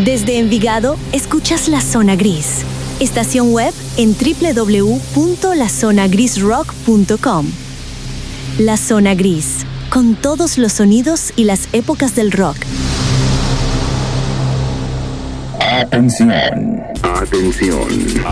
Desde Envigado, escuchas La Zona Gris. Estación web en www.lazonagrisrock.com. La Zona Gris, con todos los sonidos y las épocas del rock. Atención.